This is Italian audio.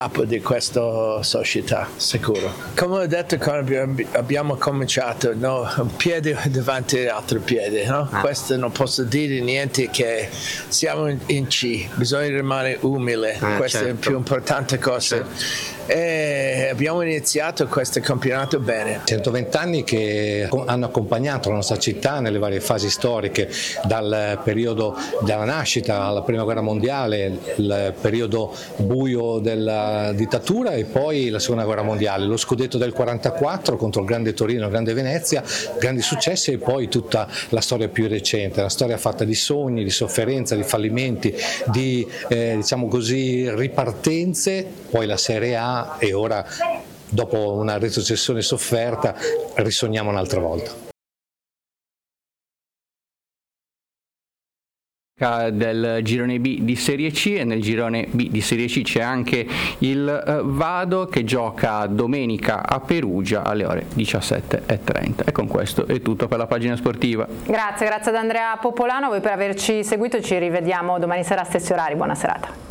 di questa società, sicuro. Come ho detto quando abbiamo cominciato, no? Un piede davanti all'altro piede, no? Questo non posso dire niente, che siamo in C, bisogna rimanere umile, questa è la più importante cosa. E abbiamo iniziato questo campionato bene. 120 anni che hanno accompagnato la nostra città nelle varie fasi storiche, dal periodo della nascita alla prima guerra mondiale, il periodo buio della dittatura e poi la seconda guerra mondiale, lo scudetto del 44 contro il grande Torino, il grande Venezia, grandi successi, e poi tutta la storia più recente, la storia fatta di sogni, di sofferenza, di fallimenti, di diciamo così ripartenze, poi la Serie A, e ora, dopo una retrocessione sofferta, risogniamo un'altra volta. Del girone B di Serie C, e nel girone B di Serie C c'è anche il Vado, che gioca domenica a Perugia alle ore 17:30. E con questo è tutto per la pagina sportiva. Grazie ad Andrea Popolano, voi per averci seguito, ci rivediamo domani sera a stessi orari, buona serata.